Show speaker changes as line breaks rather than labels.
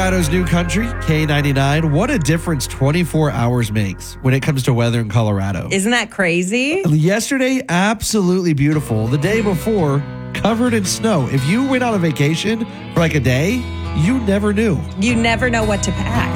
Colorado's new country, K99. What a difference 24 hours makes when it comes to weather in Colorado.
Isn't that crazy?
Yesterday, absolutely beautiful. The day before, covered in snow. If you went on a vacation for like a day, you never knew.
You never know what to pack.